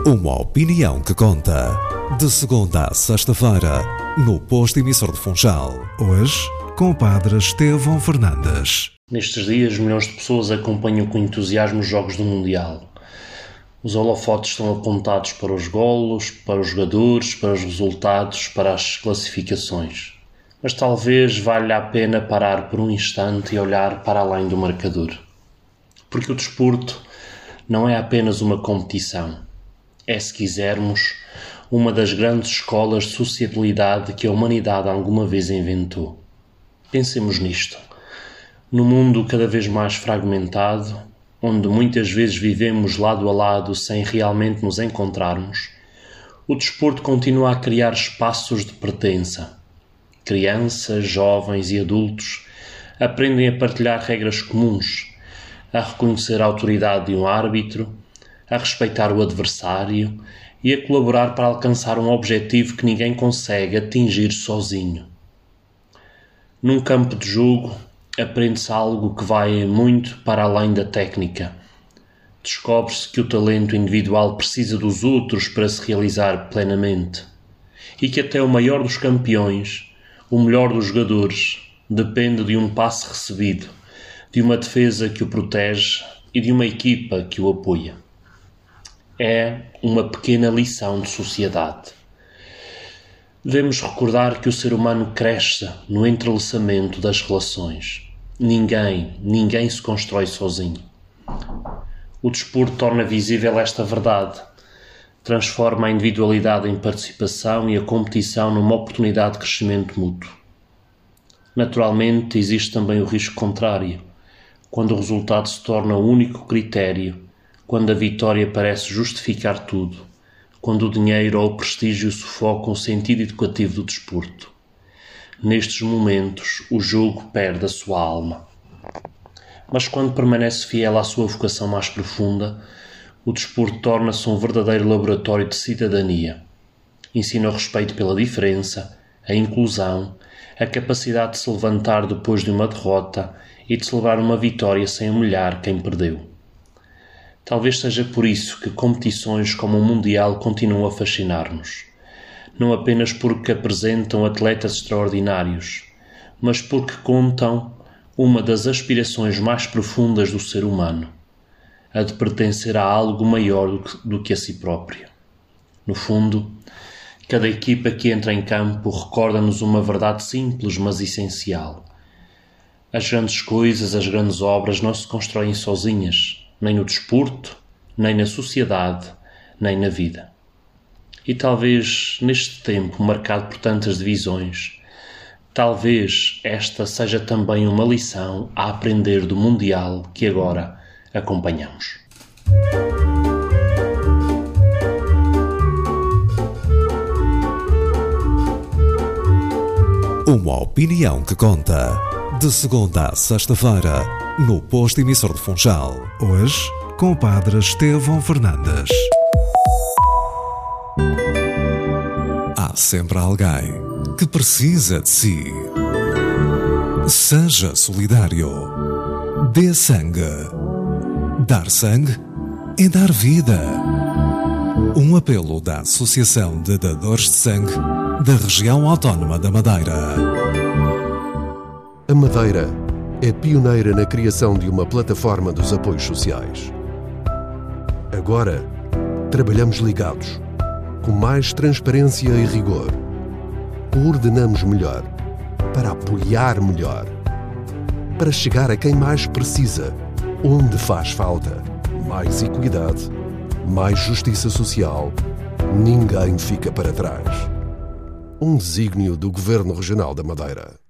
Uma opinião que conta. De segunda a sexta-feira, no posto emissor de Funchal. Hoje, com o padre Estevão Fernandes. Nestes dias, milhões de pessoas acompanham com entusiasmo os Jogos do Mundial. Os holofotes estão apontados para os golos, para os jogadores, para os resultados, para as classificações. Mas talvez valha a pena parar por um instante e olhar para além do marcador. Porque o desporto não é apenas uma competição. É, se quisermos, uma das grandes escolas de sociabilidade que a humanidade alguma vez inventou. Pensemos nisto. No mundo cada vez mais fragmentado, onde muitas vezes vivemos lado a lado sem realmente nos encontrarmos, o desporto continua a criar espaços de pertença. Crianças, jovens e adultos aprendem a partilhar regras comuns, a reconhecer a autoridade de um árbitro, a respeitar o adversário e a colaborar para alcançar um objetivo que ninguém consegue atingir sozinho. Num campo de jogo, aprende-se algo que vai muito para além da técnica. Descobre-se que o talento individual precisa dos outros para se realizar plenamente e que até o maior dos campeões, o melhor dos jogadores, depende de um passe recebido, de uma defesa que o protege e de uma equipa que o apoia. É uma pequena lição de sociedade. Devemos recordar que o ser humano cresce no entrelaçamento das relações. Ninguém se constrói sozinho. O desporto torna visível esta verdade. Transforma a individualidade em participação e a competição numa oportunidade de crescimento mútuo. Naturalmente, existe também o risco contrário, quando o resultado se torna o único critério, quando a vitória parece justificar tudo, quando o dinheiro ou o prestígio sufocam o sentido educativo do desporto. Nestes momentos, o jogo perde a sua alma. Mas quando permanece fiel à sua vocação mais profunda, o desporto torna-se um verdadeiro laboratório de cidadania. Ensina o respeito pela diferença, a inclusão, a capacidade de se levantar depois de uma derrota e de celebrar uma vitória sem humilhar quem perdeu. Talvez seja por isso que competições como o Mundial continuam a fascinar-nos. Não apenas porque apresentam atletas extraordinários, mas porque contam uma das aspirações mais profundas do ser humano, a de pertencer a algo maior do que a si próprio. No fundo, cada equipa que entra em campo recorda-nos uma verdade simples, mas essencial. As grandes coisas, as grandes obras não se constroem sozinhas, nem no desporto, nem na sociedade, nem na vida. E talvez, neste tempo marcado por tantas divisões, talvez esta seja também uma lição a aprender do Mundial que agora acompanhamos. Uma opinião que conta. De segunda a sexta-feira, no posto emissor de Funchal. Hoje, com o padre Estevão Fernandes. Há sempre alguém que precisa de si. Seja solidário. Dê sangue. Dar sangue é dar vida. Um apelo da Associação de Dadores de Sangue da Região Autónoma da Madeira. A Madeira é pioneira na criação de uma plataforma dos apoios sociais. Agora, trabalhamos ligados, com mais transparência e rigor. Coordenamos melhor, para apoiar melhor, para chegar a quem mais precisa, onde faz falta. Mais equidade, mais justiça social, ninguém fica para trás. Um desígnio do Governo Regional da Madeira.